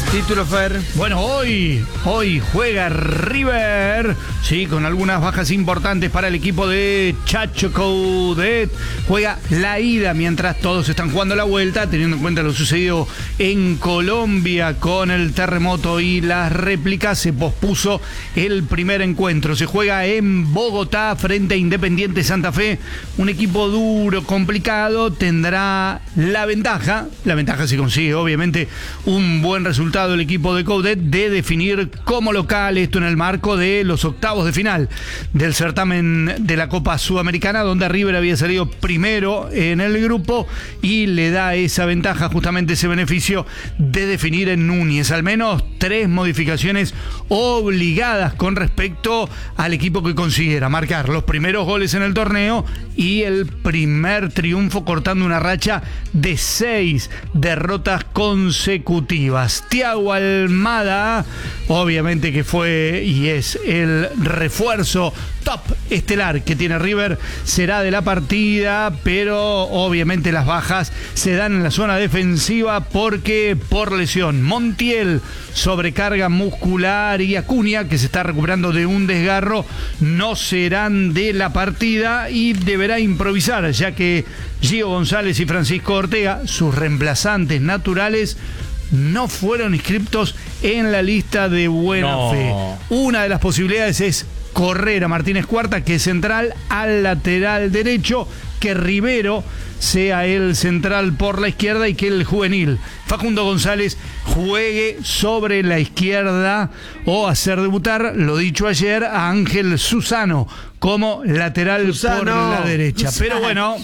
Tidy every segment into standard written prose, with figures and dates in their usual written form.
Título, Fer. Bueno, hoy juega River, sí, con algunas bajas importantes para el equipo de Chacho Coudet. Juega la ida mientras todos están jugando la vuelta, teniendo en cuenta lo sucedido en Colombia con el terremoto y las réplicas. Se pospuso el primer encuentro. Se juega en Bogotá frente a Independiente Santa Fe. Un equipo duro, complicado, tendrá la ventaja si consigue, obviamente, un buen resultado el equipo de Coudet de definir como local, esto en el marco de los octavos de final del certamen de la Copa Sudamericana, donde River había salido primero en el grupo y le da esa ventaja, justamente ese beneficio de definir en Núñez. Al menos 3 modificaciones obligadas con respecto al equipo que consiguiera marcar los primeros goles en el torneo y el primer triunfo cortando una racha de 6 derrotas consecutivas. Thiago Almada, obviamente que fue y es el refuerzo top estelar que tiene River, será de la partida, pero obviamente las bajas se dan en la zona defensiva porque por lesión Montiel, sobrecarga muscular, y Acuña, que se está recuperando de un desgarro, no serán de la partida y deberá improvisar, ya que Gio González y Francisco Ortega, sus reemplazantes naturales, no fueron inscriptos en la lista de buena fe. Una de las posibilidades es correr a Martínez Cuarta, que es central, al lateral derecho, que Rivero sea el central por la izquierda y que el juvenil Facundo González juegue sobre la izquierda, o hacer debutar, lo dicho ayer, a Ángel Susano como lateral por la derecha. Pero bueno,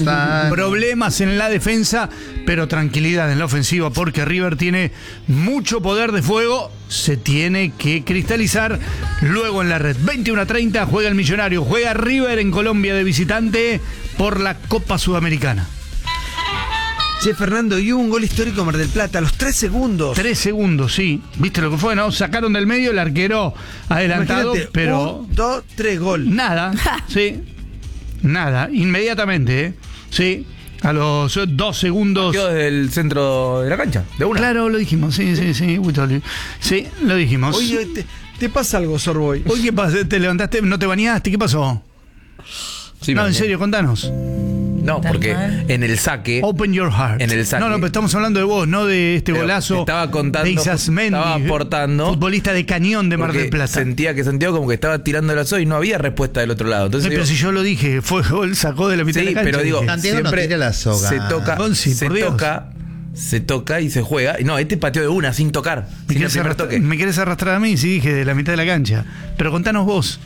problemas en la defensa, pero tranquilidad en la ofensiva, porque River tiene mucho poder de fuego, se tiene que cristalizar luego en la red. 21:30 juega el Millonario, juega River en Colombia de visitante por la Copa Sudamericana. Che, Fernando, y hubo un gol histórico en Mar del Plata a los 3 segundos. 3 segundos, sí. ¿Viste lo que fue, no? Sacaron del medio, el arquero adelantado. Imagínate, pero 1, 2, 3, gol. Nada, sí. Nada, inmediatamente, sí. A los 2 segundos. Quedó desde el centro de la cancha, de una. Claro, lo dijimos, sí, sí, lo dijimos. Oye, ¿te pasa algo, Sorboy? Oye, ¿qué pasa? ¿Te levantaste, no te bañaste? ¿Qué pasó? Sí, no, en serio, contanos. No, porque en el saque. Open your heart. En el saque. No, pero estamos hablando de vos, no de este golazo. Estaba contando. De Isasmendi, estaba aportando. Futbolista de Cañón de Mar del Plata. Sentía que Santiago como que estaba tirando la soga y no había respuesta del otro lado. Entonces, pero si yo lo dije, fue gol, sacó de la mitad de la cancha. Pero digo, Santiago no tira la soga. Se toca y se juega. No, este pateó de una, sin tocar. Me querés arrastrar a mí, si dije de la mitad de la cancha. Pero contanos vos.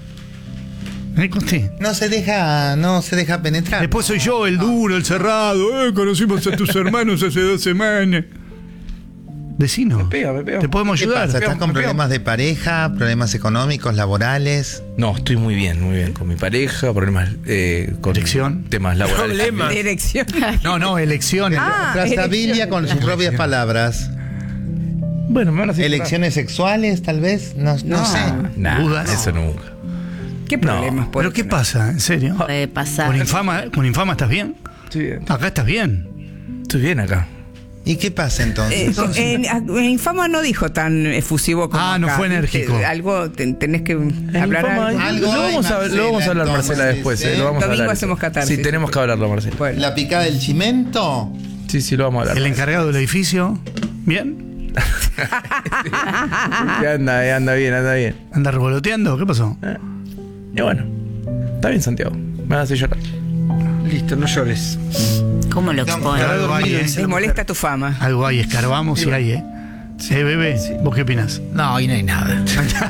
No se deja penetrar. Después soy yo, el duro, el cerrado. Conocimos a tus hermanos hace 2 semanas. Decinos. Me pega. ¿Te podemos ayudar? ¿Qué pasa? ¿Estás con problemas de pareja, problemas económicos, laborales? No, estoy muy bien con mi pareja, problemas con elección, temas laborales. Problemas. Elección. No, elecciones. Trazabilia con sus propias palabras. Bueno, me van a hacer elecciones sexuales, tal vez, no sé. ¿Dudas? Eso nunca. ¿Qué problemas? ¿Pero qué pasa? ¿En serio? Puede pasar. ¿Con Infama estás bien? Estoy bien. Acá estás bien. Estoy bien acá. ¿Y qué pasa entonces? En Infama no dijo tan efusivo como acá. No fue enérgico. Algo tenés que hablar. Algo lo vamos a hablar, Marcela, después. Lo vamos a Domingo hablar. hacemos catarsis. Sí, tenemos que hablarlo, Marcela. Bueno. ¿La picada del cimento? Sí, lo vamos a hablar. ¿El encargado del edificio? ¿Bien? Anda bien. ¿Anda revoloteando? ¿Qué pasó? Y bueno, está bien, Santiago. Me vas a hacer llorar. Listo, no llores. ¿Cómo lo expone? Algo hay, Les molesta tu fama. Algo hay, escarbamos y hay, bebé, ¿vos qué opinás? No, ahí no hay nada.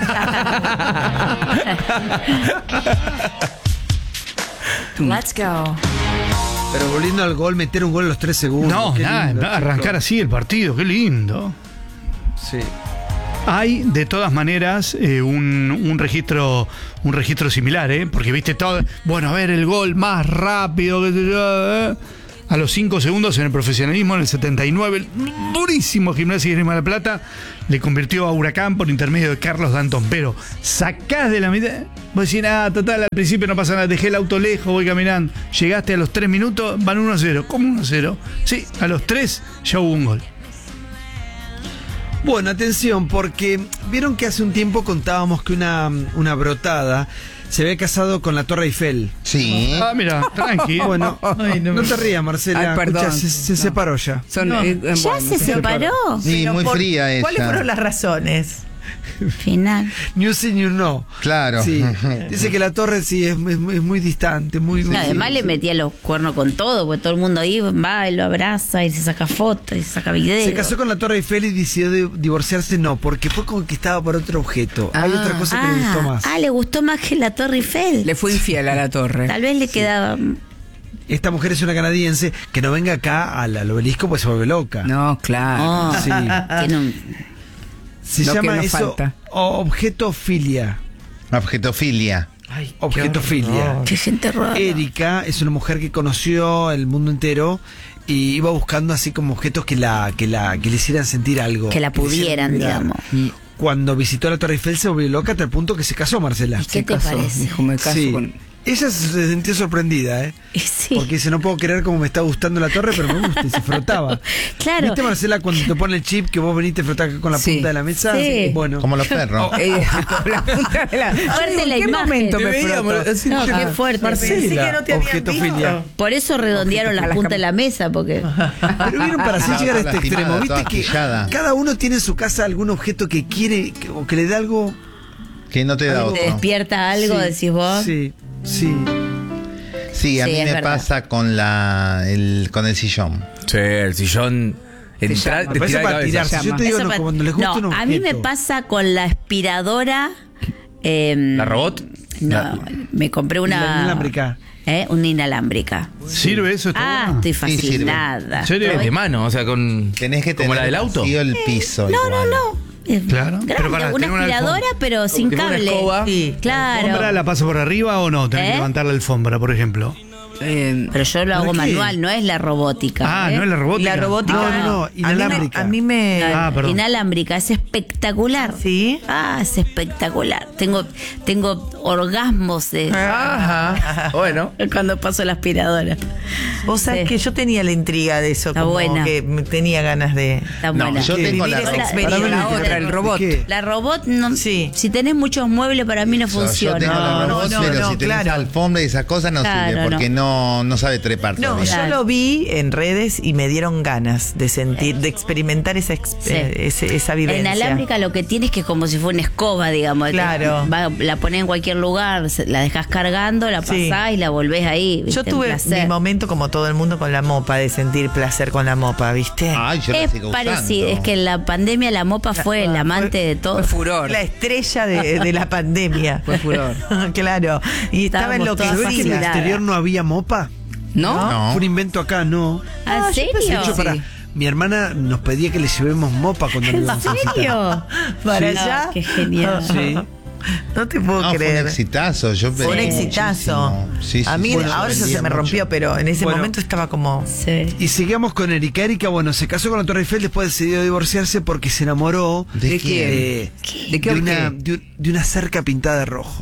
Let's go. Pero volviendo al gol, meter un gol a los 3 segundos. No, nada, arrancar así el partido, qué lindo. Sí. Hay, de todas maneras, un registro similar, porque viste todo. Bueno, a ver, el gol más rápido. A los 5 segundos en el profesionalismo, en el 79, el durísimo Gimnasia y Grima de la Plata le convirtió a Huracán por intermedio de Carlos Dantón. Pero sacás de la mitad, vos decís, total, al principio no pasa nada, dejé el auto lejos, voy caminando. Llegaste a los 3 minutos, van 1-0. ¿Cómo 1-0? Sí, a los 3 ya hubo un gol. Bueno, atención, porque vieron que hace un tiempo contábamos que una brotada se había casado con la Torre Eiffel. Sí. Ah, mira, tranqui. Bueno, no te rías, Marcela. Ay, perdón. Escucha, se separó ya. ¿Ya se separó? Sí, muy fría ella. ¿Cuáles fueron las razones? Final. New sí, new no. Claro. Sí. Dice que la Torre sí es muy distante, muy. No, además le metía los cuernos con todo, porque todo el mundo ahí va y lo abraza y se saca fotos y se saca videos. Se casó con la Torre Eiffel y decidió divorciarse, no, porque fue conquistada por otro objeto. Hay otra cosa que le gustó más. le gustó más que la Torre Eiffel. Le fue infiel a la torre. Tal vez le quedaba... Esta mujer es una canadiense que no venga acá al obelisco pues se vuelve loca. No, claro. Oh, Sí. tiene un... Se Lo que llama nos eso falta. objetofilia. Objetofilia. Objetofilia. Qué gente rara. Erika es una mujer que conoció el mundo entero y iba buscando así como objetos que le hicieran sentir algo. Que la le hicieran pudieran, mirar. digamos. Cuando visitó la Torre Eiffel se volvió loca hasta el punto que se casó, Marcela. ¿Qué te parece? Dijo, me caso Sí. con... Ella se sintió sorprendida, ¿eh? Sí. Porque dice, no puedo creer cómo me está gustando la torre, pero me gusta, y se frotaba. Claro. ¿Viste, Marcela, cuando te pone el chip que vos venís y te frotás con la Sí. punta de la mesa? Sí. Bueno. Como los perros. la punta de la... Fuerte la ¿En qué imagen. momento me Veíamos, froto? así, No, ya. qué fuerte. Marcela, Pensé que no te habían objetofilia. visto. Por eso redondearon la punta de la mesa, porque... Pero vieron, para así llegar a este Lastimada, extremo, toda viste que quillada. cada uno tiene en su casa algún objeto que quiere o que le da algo. Que no te da Algo otro. ¿Te despierta algo, Sí, decís vos? Sí, sí. Sí, a Sí, mí es me verdad. pasa con con el sillón. Sí, el sillón. Entrar, Me te parece tira de para cabeza. tirarse. Yo te digo, Eso no, pa- cuando les gusta un no, objeto. a mí me pasa con la aspiradora. ¿La robot? No, me compré una... La inalámbrica. Una inalámbrica. ¿Sirve eso? ¿Está bueno? Estoy Sí, sirve. fascinada. ¿En serio? Es de mano, o sea, con. Tenés que como tener la del auto. vacío el piso. No, igual. no. Claro. Grande, Pero pará, una tiene una aspiradora, pero sin Tiene una cable. escoba. Sí. ¿La alfombra Claro. la paso por arriba o no? Tenés que ¿Eh? levantar la alfombra, por ejemplo. Pero yo lo hago ¿Para qué? manual, no es la robótica. Ah, ¿no es la robótica? La robótica. No, inalámbrica. A mí me... Ah, perdón. Inalámbrica, es espectacular. ¿Sí? Es espectacular. Tengo orgasmos de Ajá. Bueno. cuando paso la aspiradora. Vos sabés Sí. que yo tenía la intriga de eso, Está como buena. que tenía ganas de... Está No, buena. yo ¿Qué? tengo Vivir la esa robot. experiencia. Para mí, La otra, el robot. ¿Qué? La robot, no, Sí. si tenés muchos muebles, para mí no Yo funciona. tengo la No, robot, no, pero no, si tenés claro. alfombra y esas cosas no Claro, sirve porque no sabe trepar No, todavía. yo lo vi en redes y me dieron ganas de sentir, de experimentar esa Sí. esa La vivencia. inalámbrica lo que tiene es que es como si fuera una escoba, digamos. Claro. La ponés en cualquier lugar, la dejas cargando, la Sí. pasás y la volvés ahí. Yo ¿viste? Un tuve placer. mi momento, como todo el mundo, con la mopa, de sentir placer con la mopa, ¿viste? Ay, yo la Es sigo parecido, usando. es que en la pandemia la mopa fue el amante de todo. Fue furor. La estrella de la pandemia. Fue furor. Claro. Y estaba Estábamos todas ¿Sabés que en el fascinadas. exterior no había mopa? ¿No? No. Fue un invento acá, no. ¿Ah, ¿En serio? De hecho, para, mi hermana nos pedía que le llevemos mopa cuando nos ¿En íbamos a visitar. serio? Para No, allá. qué genial. Sí. No te puedo No, fue creer. un exitazo. Yo Fue un pedí exitazo. muchísimo. Sí, sí, a mí sí, ahora eso se vendía me rompió, mucho. pero en ese Bueno. momento estaba como... Sí. Y sigamos con Erika. Erika, bueno, se casó con la Torre Eiffel, después decidió divorciarse porque se enamoró ¿De quién? ¿De qué de una cerca pintada de rojo.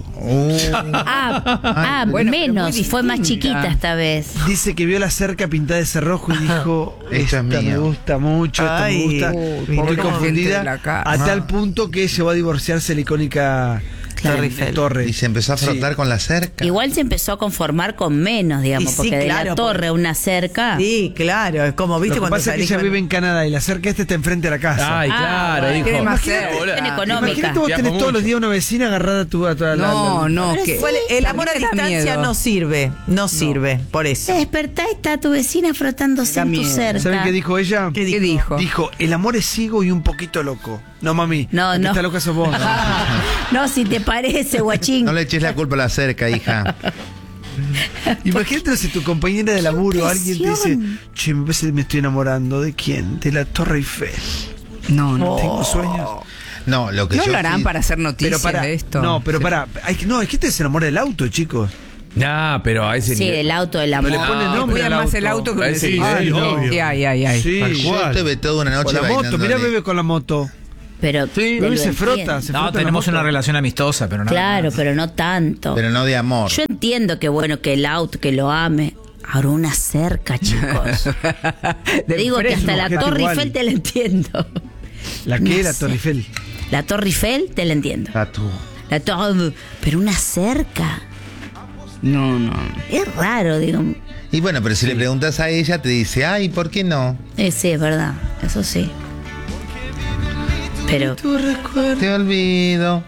bueno, pero Menos, muy fue más distinta. chiquita esta vez. Dice que vio la cerca pintada de ese rojo y dijo, Esto es esta me mío. gusta mucho, esta Ay, me gusta. mira Muy cómo confundida, gente de la casa. a tal punto que llegó a divorciarse la icónica Torre Eiffel. torre. Y se empezó a frotar con la cerca. Igual se empezó a conformar con menos, digamos, Y sí, porque de claro, la torre a una cerca. Sí, claro. Es como, Lo ¿viste? que Cuando pasa es que salís ella con- vive en Canadá y la cerca está enfrente de la casa. Ay, claro, bueno, dijo. más Imagínate, cerca. cuestión económica. Imagínate vos Viajo tenés todos los mucho. días una vecina agarrada a tu... No, no, Pero que... fue El amor a mí me da distancia miedo. no sirve. No sirve, por Te eso. despertás y está tu vecina frotándose Da en tu miedo. cerca. ¿Saben qué dijo ella? ¿Qué ¿Qué dijo? Dijo, el amor es ciego y un poquito loco. No, mami. No, la que no. está loca sos vos. No, si te parece, guachín. No le eches la culpa a la cerca, hija. Imagínate si tu compañera de laburo o alguien te dice, impresión. che, me parece que me estoy enamorando. ¿De quién? De la Torre Eiffel. No, no. Tengo sueños. No, lo que ¿No yo lo harán sí- para hacer noticias de esto? No, pero para. No, es que te se enamora del auto, chicos. Nah, pero a ese Sí, nivel. del auto del No amor. le ponen No, nombre cuidan al más el auto que A un ese edificio. nivel, obvio. Ay. Sí, Yo igual. estuve toda una Con noche la moto, bailándole. mirá bebé con la moto. Pero Sí, te lo se frota, entiendo. se No, frota la tenemos moto. una relación amistosa, pero no. Claro, pero no tanto. Pero no de amor. Yo entiendo que bueno que el auto, que lo ame. Ahora una cerca, chicos. Te digo que hasta la objeto Torre igual. Eiffel te la entiendo. ¿La qué? La Torre Eiffel. La Torre Eiffel, te la entiendo. La Torre... Pero una cerca. No. Es raro, digo. Y bueno, pero si le preguntas a ella, te dice, ay, ¿por qué no? Sí, es verdad. Eso sí. Pero... Te olvido.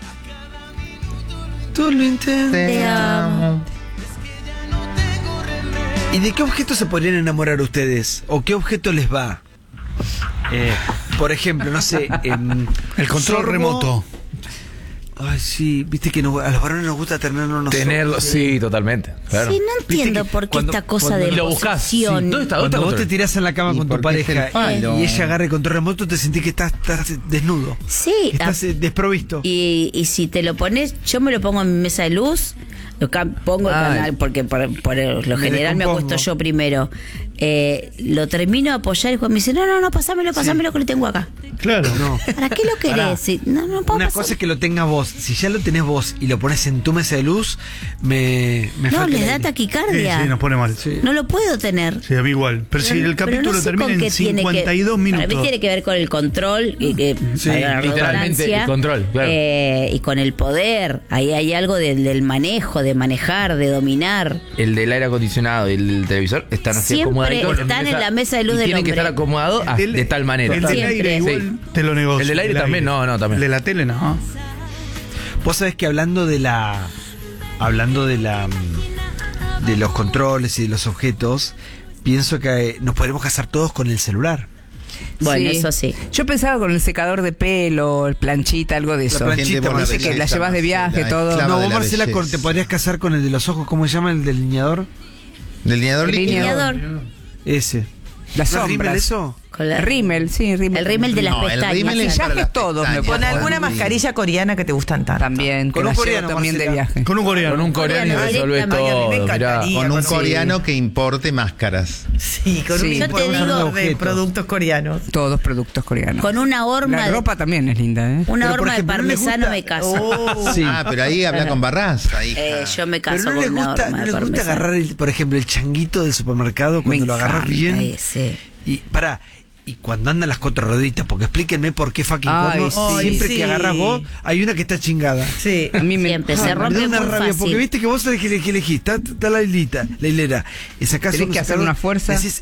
Tú lo intentas. Te amo. ¿Y de qué objeto se podrían enamorar ustedes? ¿O qué objeto les va? Por ejemplo, no sé. El control Sorbo. remoto. Ay, sí, viste que a los varones nos gusta tenerlo. Tenerlo, sí, totalmente. Claro. Sí, no entiendo que por qué cuando- esta cosa cuando de lo buscás, posesión. sí. ¿Dónde está? Cuando vos te control? tirás en la cama ¿Y con tu por qué es el pareja palo? y ella agarra el control remoto, te sentís que estás desnudo. Sí, Estás desprovisto. y si te lo pones, yo me lo pongo en mi mesa de luz, pongo el canal, porque por lo general me descompongo. acuesto yo primero. Lo termino de apoyar y Juan me dice, no, pasámelo que lo tengo acá. Claro. No. ¿Para qué lo querés? Pará. Si- no puedo Una pasar. cosa es que lo tengas vos. Si ya lo tenés vos y lo pones en tu mesa de luz, me No, falta les el da aire. taquicardia. Sí, nos pone mal. Sí. No lo puedo tener. Sí, a mí igual. Pero si el Pero capítulo no sé termina con qué en tiene 52 Para mí minutos. tiene que ver con el control, Sí, valga la literalmente redundancia, el control, claro. y con el poder. Ahí hay algo del manejo, de manejar, de dominar. El del aire acondicionado y el del televisor están así Siempre acomodaditos. están en la mesa de luz y del tienen que hombre. estar acomodados de tal manera. El del Siempre. aire igual Sí. te lo negocio. El del aire también, no, también. El de la tele no. Vos sabés que hablando de los controles y de los objetos, pienso que nos podremos casar todos con el celular. Bueno, eso sí. Yo pensaba con el secador de pelo, el planchita, algo de eso. planchita, Gente por la Dice que la belleza, llevas de viaje, la todo. esclava No, de vos la Marcela, belleza. te podrías casar con el de los ojos, ¿cómo se llama? El del lineador. ¿Del lineador El líquido? Lineador. Ese. Las ¿No es rímel sombras. eso? Con la- Rímel, sí, rímel. El rímel de las No, el pestañas. rímel es Maquillaje para las todos me pestañas. ponen. Con alguna Bueno, mascarilla coreana que te gustan tanto. También, que Con un las llevo coreano, también de Marcela. viaje. Con un coreano. Con un coreano y Coreano, resolvés directamente. todo. Me Mirá. encantaría. Con un Sí. coreano que importe máscaras. Sí, con Sí. un Yo te importador digo- de productos coreanos. Todos productos coreanos. Con una horma La de, ropa también es linda, ¿eh? una Pero, por horma de ejemplo, ¿no les parmesano gusta? me caso. Sí. Ah, pero ahí habla con Barras. Ahí, Yo me caso Pero no con les una gusta, horma no de les gusta parmesano. agarrar, por ejemplo, el changuito del supermercado cuando Me lo agarras encanta bien. Sí. Y y cuando andan las cuatro rueditas, porque explíquenme por qué fucking Ay, cuerno, sí. siempre Sí. que agarras vos, hay una que está chingada. Sí. A mí me Siempre se Me rompe da una muy rabia, fácil. porque viste que vos sabés que elegís, está la hilera, y sacás Tenés uno, que sacás hacer otro, una fuerza. Decís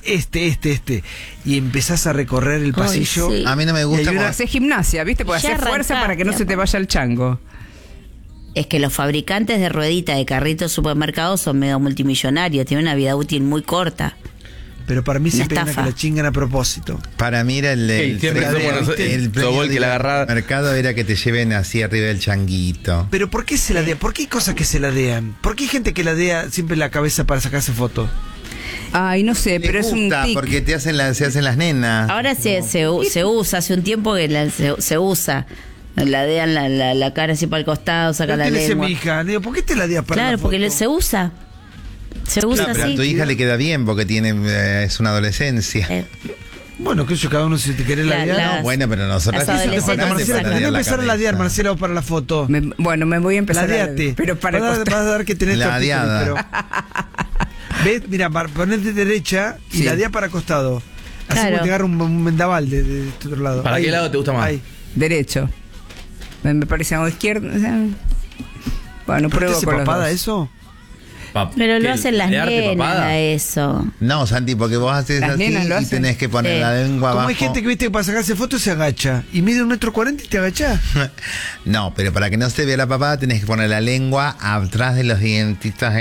y empezás a recorrer el pasillo. sí. A mí no me gusta. Y hay una- porque- Haces gimnasia, ¿viste? Porque Ya hacer fuerza arrancaste, para que no se te vaya el chango. Es que los fabricantes de rueditas de carritos supermercados son mega multimillonarios, tienen una vida útil muy corta. Pero para mí siempre hay una que estafa. la chingan a propósito. Para mí era el siempre premio, somos nosotros- el sos premio vos el que la agarraba. del mercado era que te lleven así arriba del changuito. Pero ¿por qué se ladean? ¿Por qué hay cosas que se ladean? ¿Por qué hay gente que ladea siempre la cabeza para sacarse fotos? Ay, no sé, pero Le es un gusta, tic. porque se hacen las nenas. Ahora se usa, hace un tiempo que se usa. Ladean la cara así para el costado, sacan la Pero tiene lengua. semija. Digo, ¿por qué te ladeas para Claro, la porque foto? se usa. Se usa Pero a así. tu hija le queda bien porque es una adolescencia. Bueno, que yo cada uno si te querés La- ladear. la- no. Bueno, pero nosotras las sí somos adolescentes grandes Marcela, para tenés que ladear la empezar a ladear, cabeza. Marcela, para la foto. Bueno, me voy a empezar Ladeate. Pero para vas costar. a dar que tenés Ladeada. tortícolis, pero... Ves, mira, ponete derecha y Sí. ladea para costado. Así Claro. como te agarra un vendaval de este otro lado. ¿Para Ahí. qué lado te gusta más? Ahí. Derecho. Me parece algo izquierdo. O sea, bueno, ¿Pero te pruebo hace con los papada dos. eso? Pero ¿Qué? lo hacen las ¿De arte nenas papada? a eso. No, Santi, porque vos haces Las así nenas lo y hacen. tenés que poner Sí. la lengua Como abajo. hay gente que viste que para sacarse fotos se agacha y mide 1,40 m y te agachás. No, pero para que no se vea la papada tenés que poner la lengua atrás de los dientitos.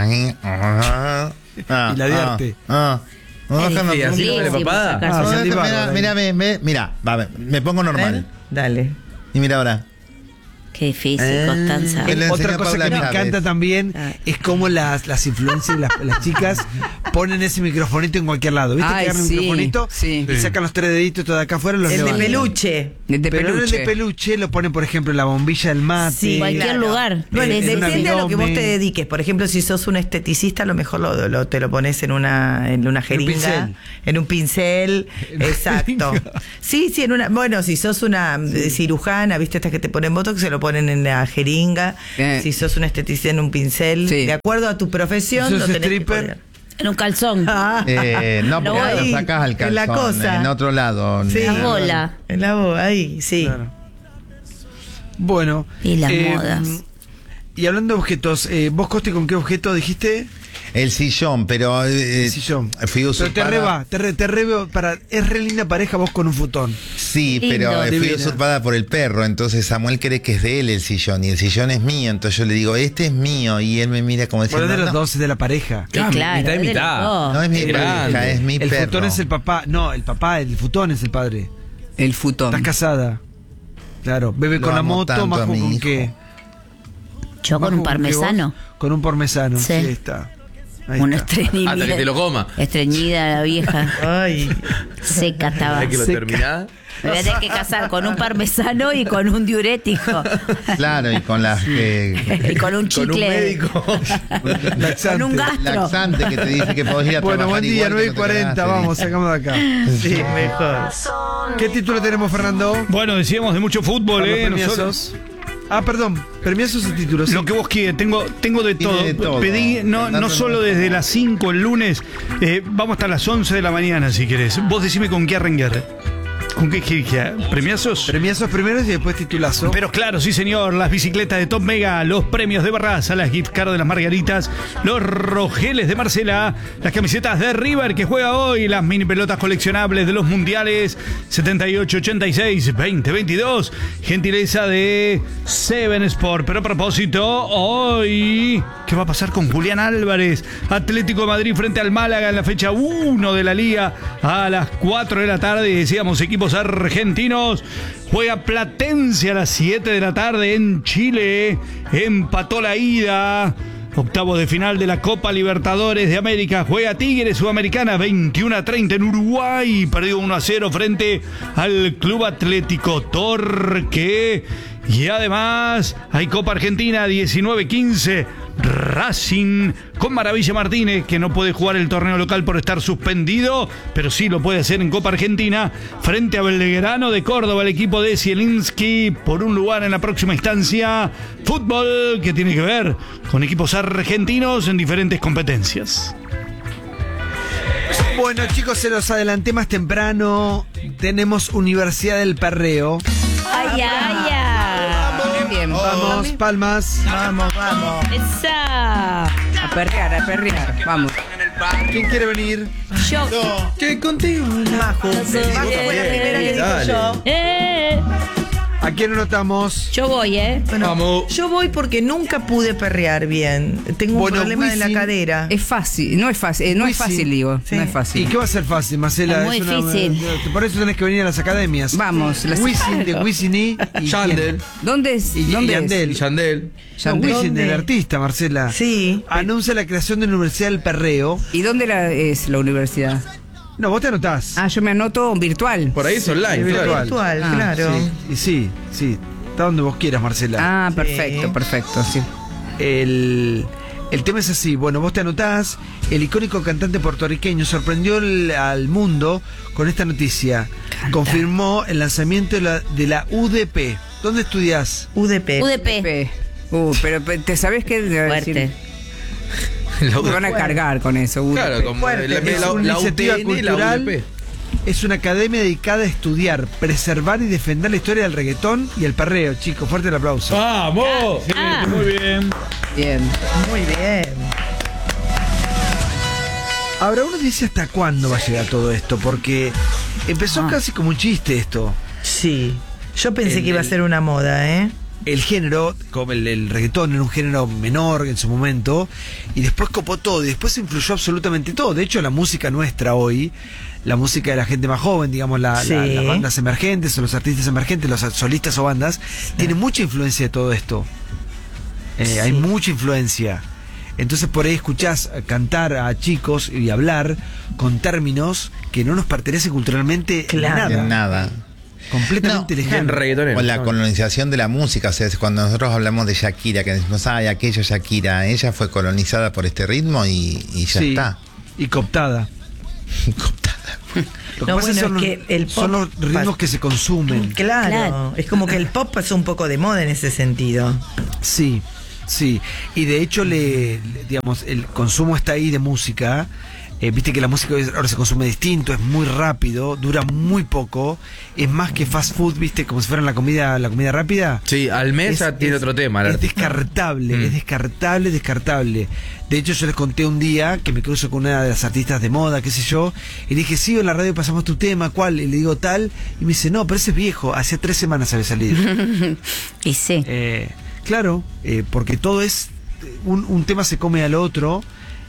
Y ladearte. Déjame Sí, así Sí, no sale sí, papada. sacarse Ah, fotos. Santi, Mira, bárbaro. mira, me pongo normal. Dale. Y mira ahora. Qué difícil, Constanza. Me lo enseñó Otra cosa Paula que me Chávez. encanta también Ah. es cómo las influencers, las chicas, ponen ese microfonito en cualquier lado. ¿Viste? Ay, que agarran sí, un microfonito sí. y sacan los 3 deditos todo de acá afuera y los El de levantan. peluche. De Pero no el peluche. de peluche lo ponen, por ejemplo, en la bombilla del mate. Sí, Cualquier claro. lugar. Bueno, En un depende a lo que vos abdomen. te dediques. Por ejemplo, si sos un esteticista, a lo mejor te lo pones en una jeringa, pincel. en un pincel. En una Exacto. jeringa. Sí, en una. Bueno, si sos una cirujana, viste estas que te ponen botox, se lo ponen en la jeringa. Si sos un esteticista, en un pincel. Sí. De acuerdo a tu profesión, Si sos lo tenés que stripper. poner. En un calzón. Ah, No, Lo porque voy. lo sacás al calzón, En la cosa. en otro lado. Sí. La bola. en la voz, ahí, sí. Claro. Bueno. Y las modas. Y hablando de objetos, vos, Costi, ¿con qué objeto dijiste? El sillón, pero Sillón. fui Pero usurpada. te reba, es re linda pareja vos con un futón. Sí, Lindo. pero fui Divina. usurpada por el perro, entonces Samuel cree que es de él el sillón y el sillón es mío, entonces yo le digo, este es mío y él me mira como Bueno, diciendo, es de los no, dos, es de la pareja. Sí, claro. mitad y es de mitad. los dos. no es mi Qué pareja, grande. es mi El perro. futón es el papá. No, el papá, el futón es el padre. El futón. Estás casada. Claro, bebe Lo con la amo moto, tanto Majo a mi con hijo. qué. Yo con Majo, un qué parmesano. vos? Con un parmesano, sí, Sí. ahí está. Ahí Una está. estreñida. Hasta que te lo coma. Estreñida la vieja. Ay, Seca estaba. Hay que lo Seca. terminás. Me voy a tener que casar con un parmesano y con un diurético. Claro, y con las Y con un chicle. Con un médico. Laxante. Con un gastro. laxante que te dice que podés ir a Bueno, trabajar buen día, igual que 9 y no te 40, cagaste. vamos, sacamos de acá. sí, mejor. ¿Qué título tenemos, Fernando? Bueno, decíamos de mucho fútbol, Para los Nosotros- premiazos. Ah, perdón, premiazos o títulos. Lo que vos quieras, tengo de todo. de todo. Pedí, no Fernando, solo no. desde las 5 el lunes, vamos hasta las 11 de la mañana si querés. Vos decime con qué arrancar. ¿Con qué premiazos? Premiazos primeros y después titulazo. Pero claro, sí señor, las bicicletas de Top Mega, los premios de Barraza, las gift cards de las Margaritas, los rogeles de Marcela, las camisetas de River que juega hoy, las mini pelotas coleccionables de los mundiales 78, 86, 2022, gentileza de Seven Sport. Pero a propósito, hoy, ¿qué va a pasar con Julián Álvarez? Atlético de Madrid frente al Málaga en la fecha 1 de la Liga a las 4 de la tarde. Decíamos equipos argentinos. Juega Platense a las 7 de la tarde en Chile. Empató la ida. Octavo de final de la Copa Libertadores de América. Juega Tigres Sudamericana 21-30 en Uruguay. Perdió 1-0 frente al Club Atlético Torque. Y además hay Copa Argentina 19-15. Racing con Maravilla Martínez, que no puede jugar el torneo local por estar suspendido, pero sí lo puede hacer en Copa Argentina frente a Belgrano de Córdoba, el equipo de Zielinski, por un lugar en la próxima instancia. Fútbol que tiene que ver con equipos argentinos en diferentes competencias. Bueno, chicos, se los adelanté más temprano. Tenemos Universidad del Perreo. ¡Ay, ay, ay! Bien, Vamos, palmas. vamos, vamos. ¡Esa! A perrear, vamos. ¿Quién quiere venir? Yo. ¿Qué contigo? Majo. Majo fue la primera que dijo Dale. yo. ¿A quién anotamos? Yo voy, Bueno, Vamos. yo voy porque nunca pude perrear bien. Tengo un Bueno, problema de la Wisin- cadera. Es fácil, no es fácil, no es Wisin. fácil, digo, Sí. no es ¿Y fácil. qué va a ser fácil, Marcela? Es muy difícil. Por eso tenés que venir a las academias. Vamos, las- Wisin de Wisin y Yandel. ¿Dónde es? Y ¿Dónde Yandel. Y Yandel. No, Yandel. Wisin ¿Dónde? del artista, Marcela. Sí. Anuncia la creación de la Universidad del Perreo. ¿Y dónde es la universidad? No, vos te anotás. Ah, yo me anoto virtual. Por ahí es online, Sí, claro. virtual. Virtual, Ah, claro. Sí, y sí. Está donde vos quieras, Marcela. Ah, perfecto, Sí. perfecto, sí. El tema es así, bueno, vos te anotás, el icónico cantante puertorriqueño sorprendió al mundo con esta noticia. Confirmó el lanzamiento de la UDP. ¿Dónde estudiás? UDP. UDP. Pero ¿te sabés qué? Fuerte. Me van a cargar con eso. Claro, como Fuerte. la Es una iniciativa UTN y la cultural. UDP. Es una academia dedicada a estudiar, preservar y defender la historia del reggaetón y el perreo. Chicos, fuerte el aplauso. ¡Vamos! Muy bien. Bien. Muy bien. Ahora uno dice hasta cuándo va a llegar todo esto, porque empezó casi como un chiste esto. Sí. Yo pensé El- que iba a ser una moda, ¿eh? El género, como el reggaetón era un género menor en su momento, y después copó todo, y después influyó absolutamente todo. De hecho, la música nuestra hoy, la música de la gente más joven, digamos, Sí. las bandas emergentes o los artistas emergentes, los solistas o bandas, tiene mucha influencia de todo esto. Hay mucha influencia. Entonces por ahí escuchás cantar a chicos y hablar con términos que no nos pertenecen culturalmente Claro. de De nada. completamente Bien lejanos. reggaetonero. O la colonización de la música, o sea, es cuando nosotros hablamos de Shakira, que decimos, ay, aquello Shakira, ella fue colonizada por este ritmo y ya Sí, está. y cooptada. Cooptada. Lo que No, pasa bueno, son, es que el pop son los ritmos que se consumen. Claro. Claro. Es como que el pop pasó un poco de moda en ese sentido. Sí, Sí, y de hecho digamos, el consumo está ahí de música. Viste que la música ahora se consume distinto, es muy rápido, dura muy poco, es más que fast food, viste, como si fuera la comida rápida. Sí, al mes ya tiene otro tema. Es descartable, es descartable. De hecho, yo les conté un día que me cruzo con una de las artistas de moda, qué sé yo, y le dije, sí, en la radio pasamos tu tema, ¿cuál? Y le digo tal, y me dice, no, pero ese es viejo, hacía 3 semanas había salido. Y sí. Claro, porque todo es, un tema se come al otro.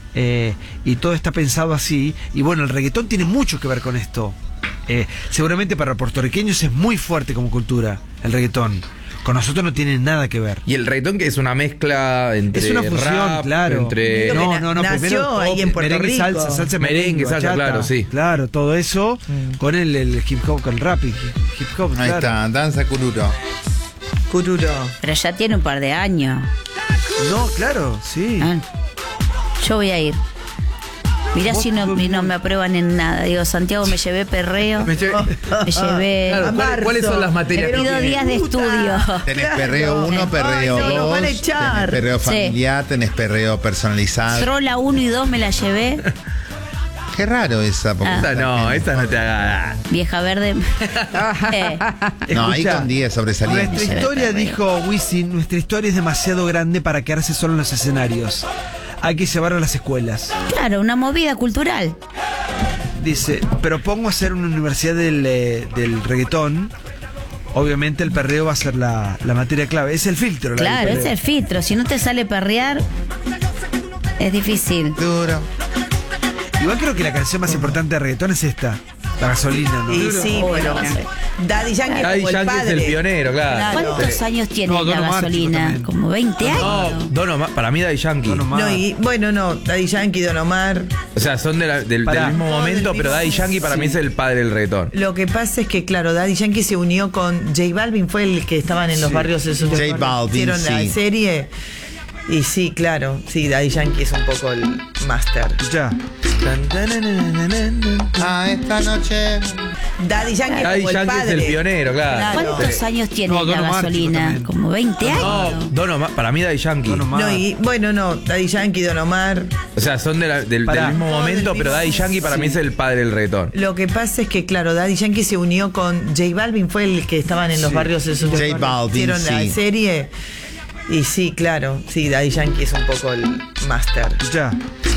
Y todo está pensado así. Y bueno, el reggaetón tiene mucho que ver con esto. Seguramente para puertorriqueños es muy fuerte como cultura el reggaetón. Con nosotros no tiene nada que ver. Y el reggaetón, que es una mezcla entre es una fusión, rap, claro. entre No, nació primero ahí en Puerto merengue, Rico. salsa, Merengue, salsa, bachata, claro, sí. Claro, todo eso con el hip hop, con el rap y hip hop. Ahí claro. está, danza cururo. Cururo. Pero ya tiene un par de años. No, claro, sí. Ah. Yo voy a ir. Mirá si no me aprueban en nada. Digo, Santiago, me llevé perreo. Me llevé- Me llevé. Claro, ¿cuáles son las Me materias que pido tiene? días de estudio. Tenés perreo 1, perreo Ay, no, 2, nos van a echar. tenés perreo Sí. familiar, tenés perreo personalizado. Trola 1 y 2 me la llevé. Qué raro esa. Porque Esta no te haga. Vieja verde. No, ahí Escuchá, con 10 sobresalientes. Nuestra historia, dijo Wisin, nuestra historia es demasiado grande para quedarse solo en los escenarios. Hay que llevarlo a las escuelas. Claro, una movida cultural. Dice, propongo hacer una universidad del reggaetón. Obviamente el perreo va a ser la materia clave. Es el filtro. Claro, del es perreo. el filtro. Si no te sale perrear, es difícil. Duro. Igual creo que la canción más importante de reggaetón es esta. La gasolina, ¿no? Y sí, bueno. Daddy Yankee Daddy como el Yankee es el padre. pionero, claro. ¿Cuántos años tiene No, la Don Omar, gasolina? también. Como 20 años. No, Don Omar, para mí Daddy Yankee. Don Omar. No, y bueno, no, Daddy Yankee, Don Omar. O sea, son del Pará. mismo No, momento, del pero mismo- Daddy Yankee para mí es el padre del reggaetón. Lo que pasa es que, claro, Daddy Yankee se unió con J Balvin, fue el que estaban en los Sí. barrios esos. J Balvin, hicieron la sí. serie. Y sí, claro, sí, Daddy Yankee es un poco el máster. Ya. Esta noche. Daddy Yankee Daddy como el Yankee es padre. el pionero, claro. ¿Cuántos años tiene No, Don la Omar, gasolina? también. Como 20 No, años. Don Omar, para mí Daddy Yankee. Don Omar. No, y bueno, no, Daddy Yankee, Don Omar. O sea, son del Pará. mismo No, momento, del pero mismo- Daddy Yankee para mí es el padre del reggaetón. Lo que pasa es que, claro, Daddy Yankee se unió con J Balvin, fue el que estaban en los Sí. barrios esos. J Balvin, hicieron la sí. serie. Y sí, claro, sí, Daddy Yankee es un poco el máster. Ya.